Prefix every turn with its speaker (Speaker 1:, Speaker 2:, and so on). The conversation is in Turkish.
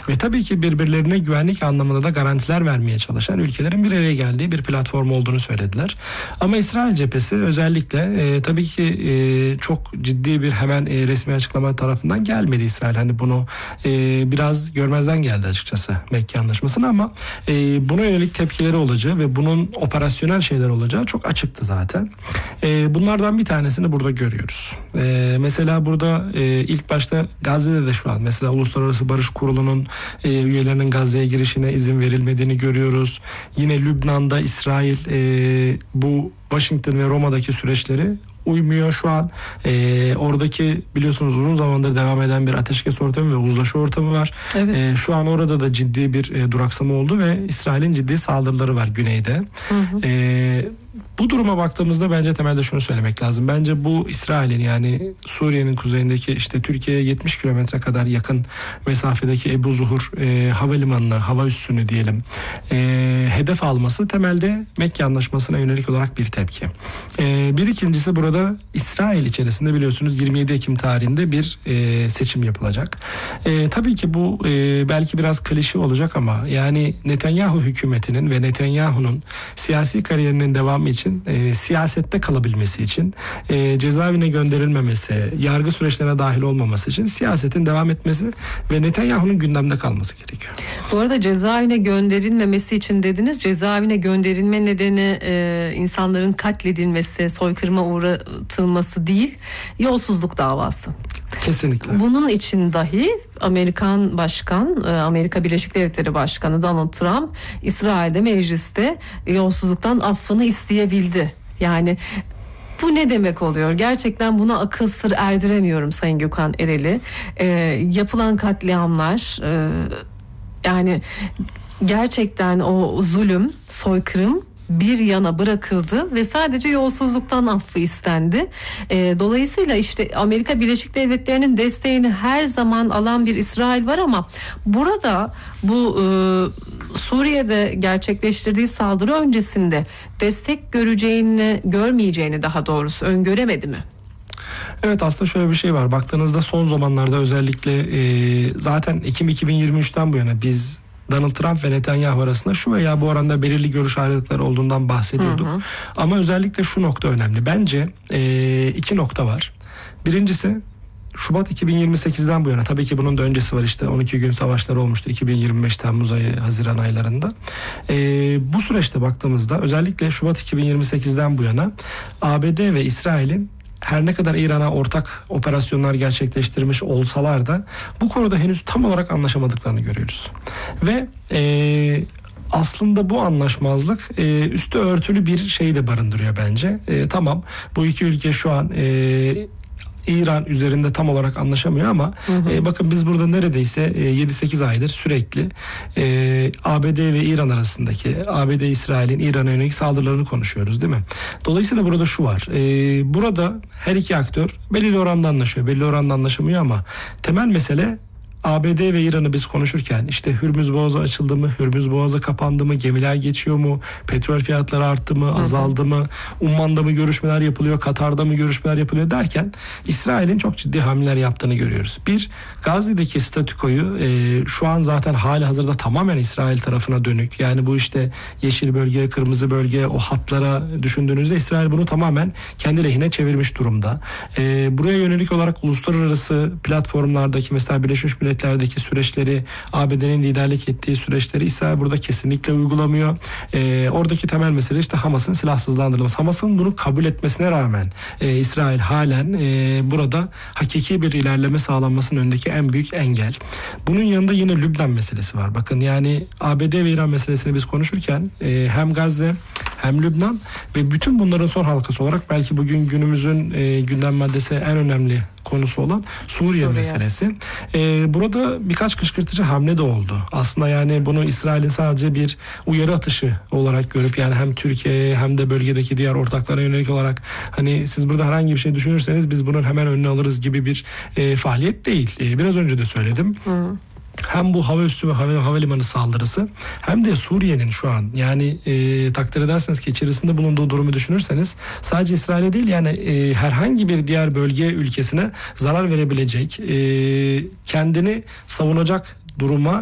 Speaker 1: Ve tabii ki birbirlerine güvenlik anlamında da garantiler vermeye çalışan ülkelerin bir araya geldiği bir platform olduğunu söylediler. Ama İsrail cephesi özellikle tabii ki çok ciddi bir hemen resmi açıklama tarafından gelmedi İsrail. Hani bunu biraz görmezden geldi açıkçası Mekke Anlaşması'nı, ama buna yönelik tepkileri olacağı ve bunun operasyonel şeyler olacağı çok açıktı zaten. Bunlardan bir tanesini burada görüyoruz. Mesela burada ilk başta Gazze'de de şu an mesela Uluslararası Barış Kurulu'nun üyelerinin Gazze'ye girişine izin verilmediğini görüyoruz. Yine Lübnan'da İsrail bu Washington ve Roma'daki süreçleri uymuyor şu an. Oradaki biliyorsunuz uzun zamandır devam eden bir ateşkes ortamı ve uzlaşı ortamı var. Evet. Şu an orada da ciddi bir duraksama oldu ve İsrail'in ciddi saldırıları var güneyde. Hı hı. Bu duruma baktığımızda bence temelde şunu söylemek lazım. Bence bu İsrail'in, yani Suriye'nin kuzeyindeki işte Türkiye'ye 70 kilometre kadar yakın mesafedeki Ebu Zuhur havalimanını, hava üssünü diyelim hedef alması temelde Mekke Anlaşması'na yönelik olarak bir tepki. Bir ikincisi, burada İsrail içerisinde biliyorsunuz 27 Ekim tarihinde bir seçim yapılacak. Tabii ki bu belki biraz klişe olacak ama yani Netanyahu hükümetinin ve Netanyahu'nun siyasi kariyerinin devamı için, siyasette kalabilmesi için, cezaevine gönderilmemesi, yargı süreçlerine dahil olmaması için siyasetin devam etmesi ve Netanyahu'nun gündemde kalması gerekiyor.
Speaker 2: Bu arada cezaevine gönderilmemesi için dediniz. Cezaevine gönderilme nedeni insanların katledilmesi, soykırıma uğratılması değil, yolsuzluk davası.
Speaker 1: Kesinlikle.
Speaker 2: Bunun için dahi Amerikan Başkan, Amerika Birleşik Devletleri Başkanı Donald Trump, İsrail'de mecliste yolsuzluktan affını isteyebildi. Yani bu ne demek oluyor? Gerçekten buna akıl sır erdiremiyorum Sayın Gökhan Erel'i. Yapılan katliamlar, yani gerçekten o zulüm, soykırım bir yana bırakıldı ve sadece yolsuzluktan affı istendi. Dolayısıyla işte Amerika Birleşik Devletleri'nin desteğini her zaman alan bir İsrail var ama burada bu Suriye'de gerçekleştirdiği saldırı öncesinde destek görmeyeceğini daha doğrusu öngöremedi mi?
Speaker 1: Evet, aslında şöyle bir şey var. Baktığınızda son zamanlarda özellikle zaten Ekim 2023'ten bu yana biz Donald Trump ve Netanyahu arasında şu veya bu oranda belirli görüş ayrılıkları olduğundan bahsediyorduk. Hı hı. Ama özellikle şu nokta önemli. Bence iki nokta var. Birincisi, Şubat 2028'den bu yana, tabii ki bunun da öncesi var, işte 12 gün savaşları olmuştu 2025 Temmuz ayı, Haziran aylarında. Bu süreçte baktığımızda özellikle Şubat 2028'den bu yana ABD ve İsrail'in her ne kadar İran'a ortak operasyonlar gerçekleştirmiş olsalar da bu konuda henüz tam olarak anlaşamadıklarını görüyoruz. Ve aslında bu anlaşmazlık üstü örtülü bir şey de barındırıyor bence. Tamam, bu iki ülke şu an İran üzerinde tam olarak anlaşamıyor ama bakın biz burada neredeyse 7-8 aydır sürekli ABD ve İran arasındaki, ABD İsrail'in İran'a yönelik saldırılarını konuşuyoruz, değil mi? Dolayısıyla burada şu var. Burada her iki aktör belirli oranda anlaşıyor, belirli oranda anlaşamıyor ama temel mesele ABD ve İran'ı biz konuşurken işte Hürmüz Boğazı açıldı mı, Hürmüz Boğazı kapandı mı, gemiler geçiyor mu, petrol fiyatları arttı mı, azaldı mı, Umman'da mı görüşmeler yapılıyor, Katar'da mı görüşmeler yapılıyor derken İsrail'in çok ciddi hamleler yaptığını görüyoruz. Bir, Gazze'deki statükoyu şu an zaten hali hazırda tamamen İsrail tarafına dönük. Yani bu işte yeşil bölge, kırmızı bölge, o hatlara düşündüğünüzde İsrail bunu tamamen kendi lehine çevirmiş durumda. Buraya yönelik olarak uluslararası platformlardaki mesela Birleşmiş Milletler'deki süreçleri, ABD'nin liderlik ettiği süreçleri İsrail burada kesinlikle uygulamıyor. Oradaki temel mesele işte Hamas'ın silahsızlandırılması. Hamas'ın bunu kabul etmesine rağmen İsrail halen burada hakiki bir ilerleme sağlanmasının önündeki en büyük engel. Bunun yanında yine Lübnan meselesi var. Bakın yani ABD ve İran meselesini biz konuşurken hem Gazze hem Lübnan ve bütün bunların son halkası olarak belki bugün günümüzün gündem maddesi en önemli konusu olan Suriye meselesi. Burada birkaç kışkırtıcı hamle de oldu. Aslında yani bunu İsrail'in sadece bir uyarı atışı olarak görüp yani hem Türkiye'ye hem de bölgedeki diğer ortaklara yönelik olarak hani siz burada herhangi bir şey düşünürseniz biz bunun hemen önüne alırız gibi bir faaliyet değil. Biraz önce de söyledim. Hem bu hava üssü ve havalimanı saldırısı hem de Suriye'nin şu an yani takdir ederseniz ki içerisinde bulunduğu durumu düşünürseniz sadece İsrail'e değil yani herhangi bir diğer bölge ülkesine zarar verebilecek kendini savunacak duruma